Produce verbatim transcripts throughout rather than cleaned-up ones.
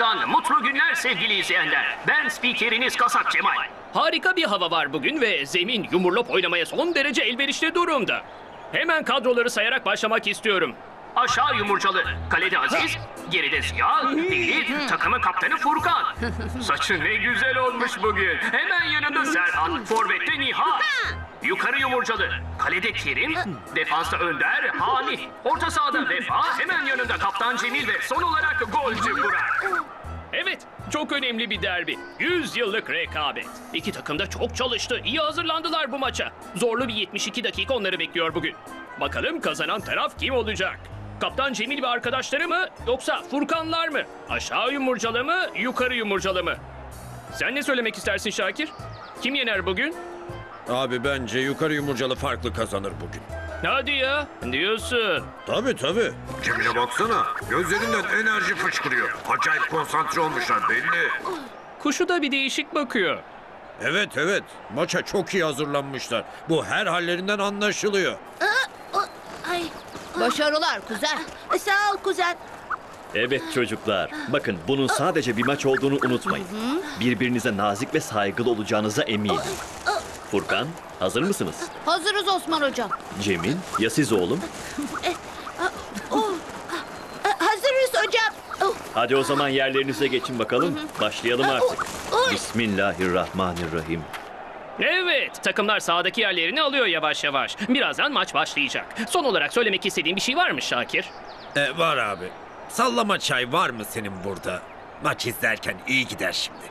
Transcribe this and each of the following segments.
Stüdyodan mutlu günler sevgili izleyenler. Ben spikeriniz Kasap Cemal. Harika bir hava var bugün ve zemin yumurlop oynamaya son derece elverişli durumda. Hemen kadroları sayarak başlamak istiyorum. Aşağı Yumurcalı, kalede Aziz, geride Ziya, Deli, takımın kaptanı Furkan. Saçın ne güzel olmuş bugün. Hemen yanında Serhan, forvette Nihat. Yukarı Yumurcalı, kalede Kerim, defansta Önder, Hani. Orta sahada Vefa, hemen yanında kaptan Cemil ve son olarak golcü Burak. Evet, çok önemli bir derbi. yüz yıllık rekabet. İki takım da çok çalıştı. İyi hazırlandılar bu maça. Zorlu bir yetmiş iki dakika onları bekliyor bugün. Bakalım kazanan taraf kim olacak? Kaptan Cemil ve arkadaşları mı? Yoksa Furkanlar mı? Aşağı Yumurcalı mı? Yukarı Yumurcalı mı? Sen ne söylemek istersin Şakir? Kim yener bugün? Abi bence yukarı yumurcalı farklı kazanır bugün. Hadi ya, diyorsun. Tabii tabii. Cemile baksana. Gözlerinden enerji fışkırıyor. Acayip konsantre olmuşlar belli. Kuşu da bir değişik bakıyor. Evet evet. Maça çok iyi hazırlanmışlar. Bu her hallerinden anlaşılıyor. Ay. Başarılar kuzen. Sağ ol kuzen. Evet çocuklar, bakın bunun sadece bir maç olduğunu unutmayın. Birbirinize nazik ve saygılı olacağınıza eminim. Furkan, hazır mısınız? Hazırız Osman hocam. Cemil, ya siz oğlum? Hazırız hocam. Hadi o zaman yerlerinize geçin bakalım. Başlayalım artık. Bismillahirrahmanirrahim. Evet, takımlar sahadaki yerlerini alıyor yavaş yavaş. Birazdan maç başlayacak. Son olarak söylemek istediğin bir şey var mı Şakir? E, var abi. Sallama çay var mı senin burada? Maç izlerken iyi gider şimdi.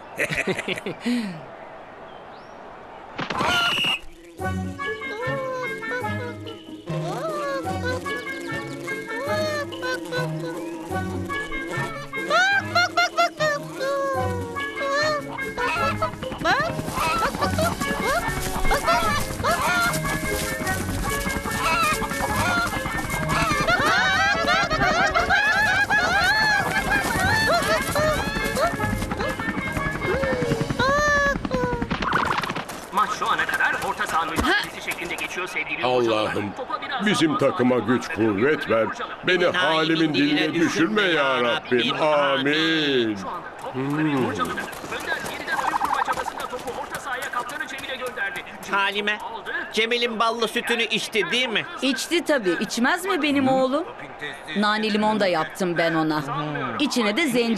Maç şu ana kadar orta saha mücadelesi şeklinde geçiyor sevgili Yumurcalılar. Allah'ım Topa biraz bizim daha takıma fazla güç kuvvet ver. Beni halimin diline düşürme ya Rabbim. Amin. Şu anda top yukarı Yumurcalı'da. Önder geriden oyun kurma çabasında topu orta sahaya kaptanı Cemil'e gönderdi. Cemil Halime, aldı. Cemil'in ballı sütünü içti değil mi? İçti tabii. İçmez mi benim oğlum? Nane limon da yaptım ben ona. İçine de zencefil.